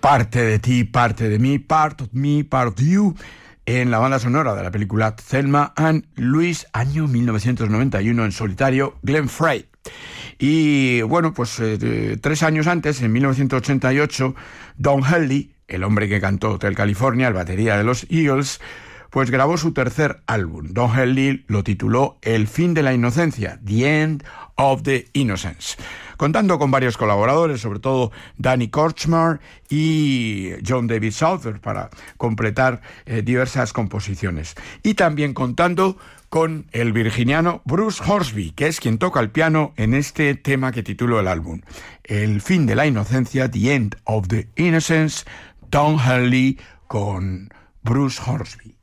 Parte de ti, parte de mí, part of me, part of you, en la banda sonora de la película Thelma and Louise, año 1991, en solitario, Glenn Frey. Y bueno, pues 3 años antes, en 1988, Don Henley, el hombre que cantó Hotel California, el batería de los Eagles, pues grabó su tercer álbum. Don Henley lo tituló El fin de la inocencia, The End of the Innocence, contando con varios colaboradores, sobre todo Danny Kortchmar y John David Souther, para completar diversas composiciones. Y también contando con el virginiano Bruce Hornsby, que es quien toca el piano en este tema que tituló el álbum. El fin de la inocencia, The End of the Innocence, Don Henley con Bruce Hornsby.